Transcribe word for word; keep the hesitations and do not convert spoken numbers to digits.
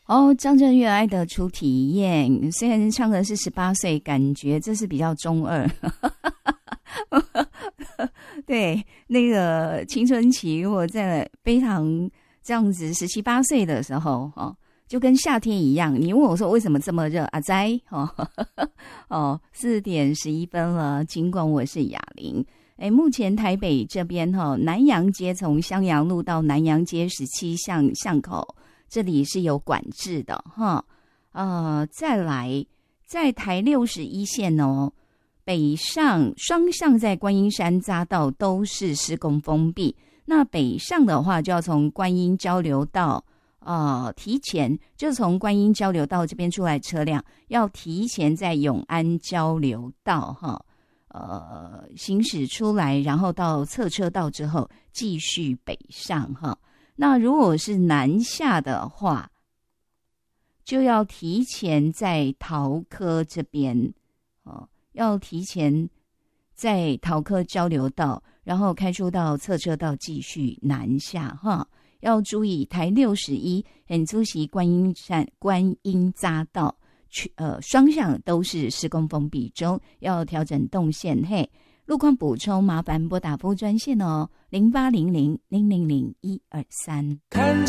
哦，张震岳爱的初体验，虽然唱的是十八岁，感觉这是比较中二。对，那个青春期我在非常这样子十七八岁的时候，哦，就跟夏天一样。你问我说为什么这么热？阿哉，哦哦，四点十一分了。尽管我是哑铃，哎，目前台北这边哈、哦，南阳街从襄阳路到南阳街十七巷巷口。这里是有管制的哈，呃，再来在台六十一线哦，北上双向在观音山匝道都是施工封闭。那北上的话，就要从观音交流道，呃，提前就从观音交流道这边出来，车辆要提前在永安交流道哈，呃，行驶出来，然后到侧车道之后继续北上哈。那如果是南下的话，就要提前在桃科这边，哦，要提前在桃科交流道，然后开出到侧车道继续南下哈。要注意台六十一很出席观音山观音匝道，呃，双向都是施工封闭中，要调整动线嘿。路况补充，麻烦拨打服务专线哦，零八零零零零零一二三。